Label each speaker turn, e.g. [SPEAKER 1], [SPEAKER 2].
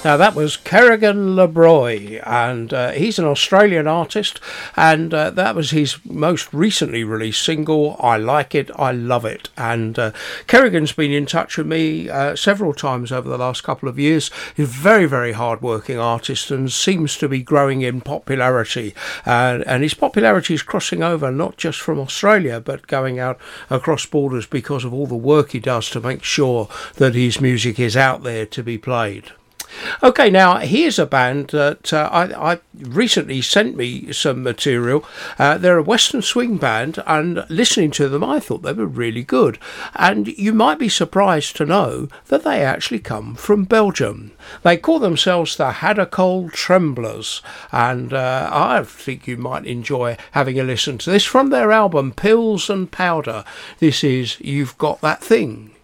[SPEAKER 1] Now that was Kerrigan LeBroy, and he's an Australian artist, and that was his most recently released single, I Like It, I Love It. And Kerrigan's been in touch with me several times over the last couple of years. He's a very, very hard-working artist and seems to be growing in popularity. And his popularity is crossing over not just from Australia, but going out across borders because of all the work he does to make sure that his music is out there to be played. Okay, now here's a band that I recently sent me some material. They're a Western swing band, and listening to them I thought they were really good. And you might be surprised to know that they actually come from Belgium. They call themselves the Haddacol Tremblers, and I think you might enjoy having a listen to this from their album Pills and Powder. This is You've Got That Thing.